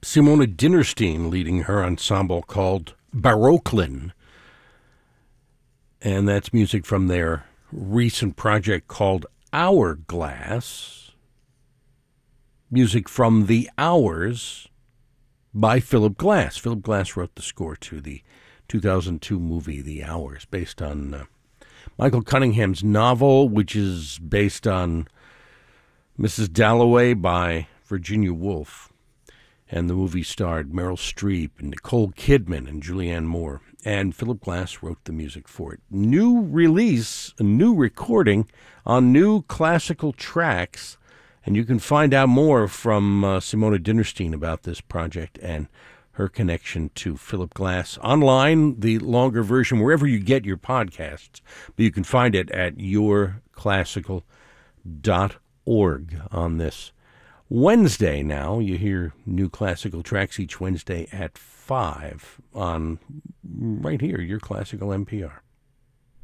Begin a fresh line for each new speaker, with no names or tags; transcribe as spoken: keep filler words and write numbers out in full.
Simona Dinnerstein leading her ensemble called Baroklin. And that's music from their recent project called Hourglass. Music from The Hours by Philip Glass. Philip Glass wrote the score to the two thousand two movie The Hours, based on uh, Michael Cunningham's novel, which is based on Missus Dalloway by Virginia Woolf. And the movie starred Meryl Streep and Nicole Kidman and Julianne Moore. And Philip Glass wrote the music for it. New release, a new recording on New Classical Tracks. And you can find out more from uh, Simona Dinnerstein about this project and her connection to Philip Glass online, the longer version, wherever you get your podcasts. But you can find it at your classical dot org on this Wednesday now. You hear New Classical Tracks each Wednesday at five on right here, Your Classical N P R.